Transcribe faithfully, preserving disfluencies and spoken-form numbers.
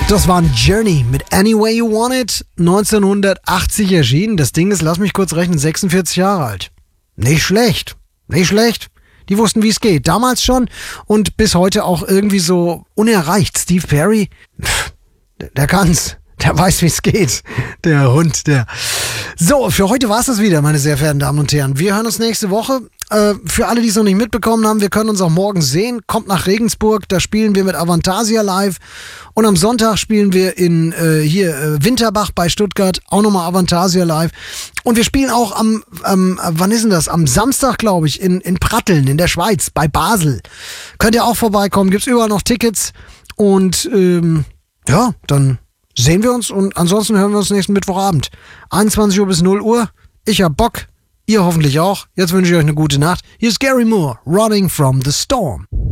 Das war ein Journey mit Any Way You Want It, neunzehnhundertachtzig erschienen. Das Ding ist, lass mich kurz rechnen, sechsundvierzig Jahre alt. Nicht schlecht, nicht schlecht. Die wussten, wie es geht. Damals schon und bis heute auch irgendwie so unerreicht. Steve Perry, pff, der, der kann's. Der weiß, wie es geht. Der Hund, der... So, für heute war es das wieder, meine sehr verehrten Damen und Herren. Wir hören uns nächste Woche. Äh, für alle, die es noch nicht mitbekommen haben, wir können uns auch morgen sehen. Kommt nach Regensburg, da spielen wir mit Avantasia live. Und am Sonntag spielen wir in äh, hier äh, Winterbach bei Stuttgart, auch nochmal Avantasia live. Und wir spielen auch am, ähm, wann ist denn das? Am Samstag, glaube ich, in, in Pratteln in der Schweiz, bei Basel. Könnt ihr auch vorbeikommen, gibt's überall noch Tickets. Und ähm, ja, dann... sehen wir uns und ansonsten hören wir uns nächsten Mittwochabend. einundzwanzig Uhr bis null Uhr. Ich hab Bock. Ihr hoffentlich auch. Jetzt wünsche ich euch eine gute Nacht. Hier ist Gary Moore, Running from the Storm.